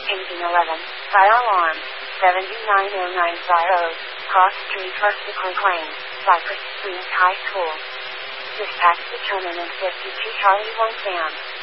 Engine 11, fire alarm, 79090, cross street Vertically Lane, Cypress Springs High School. Dispatch determinant 52 Charlie 1 Sam.